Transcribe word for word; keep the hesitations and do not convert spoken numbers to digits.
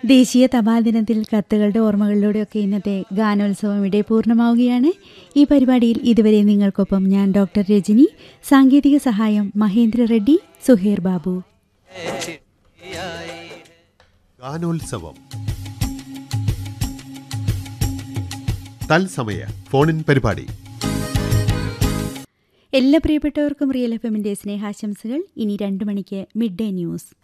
ദേശീയ തപാൽ ദിനത്തിൽ കത്തുകളുടെ ഓർമ്മകളിലൂടെയൊക്കെ ഇന്നത്തെ ഗാനോത്സവം ഇവിടെ പൂർണ്ണമാവുകയാണ്. ഈ പരിപാടിയിൽ ഇതുവരെ നിങ്ങൾക്കൊപ്പം ഞാൻ ഡോക്ടർ രജനി, സാങ്കേതിക സഹായം മഹേന്ദ്ര റെഡ്ഡി, സുഹേർ ബാബു. ഗാനോത്സവം തത്സമയ ഫോണിൻ പരിപാടി. എല്ലാ പ്രിയപ്പെട്ടവർക്കും റിയൽ എഫ് എമ്മിന്റെ സ്നേഹാശംസകൾ. ഇനി രണ്ടു മണിക്ക് മിഡ് ഡേ ന്യൂസ്.